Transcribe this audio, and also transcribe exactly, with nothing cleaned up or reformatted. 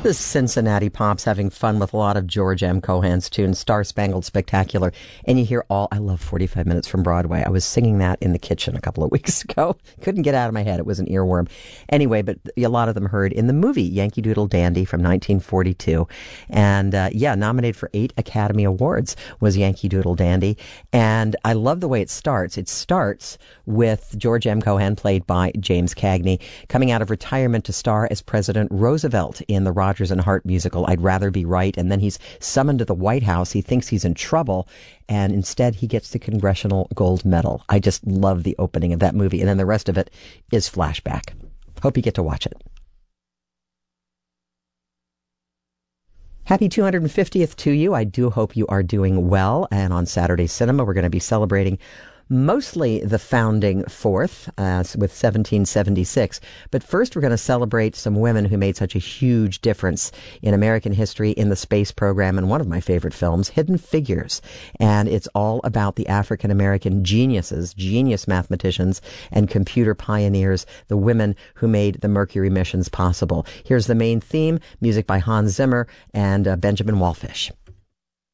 The Cincinnati Pops having fun with a lot of George M. Cohan's tunes, Star Spangled Spectacular. And you hear all, I love forty-five minutes from Broadway. I was singing that in the kitchen a couple of weeks ago. Couldn't get out of my head. It was an earworm. Anyway, but a lot of them heard in the movie Yankee Doodle Dandy from nineteen forty-two. And uh, yeah, nominated for eight Academy Awards was Yankee Doodle Dandy. And I love the way it starts. It starts with George M. Cohan, played by James Cagney, coming out of retirement to star as President Roosevelt in the Rodgers and Hart musical, I'd Rather Be Right. And then he's summoned to the White House. He thinks he's in trouble, and instead he gets the Congressional Gold Medal. I just love the opening of that movie. And then the rest of it is flashback. Hope you get to watch it. Happy two hundred fiftieth to you. I do hope you are doing well. And on Saturday Cinema, we're going to be celebrating mostly the founding fourth uh, with seventeen seventy-six. But first, we're going to celebrate some women who made such a huge difference in American history in the space program, and one of my favorite films, Hidden Figures. And it's all about the African-American geniuses, genius mathematicians, and computer pioneers, the women who made the Mercury missions possible. Here's the main theme, music by Hans Zimmer and uh, Benjamin Wallfisch.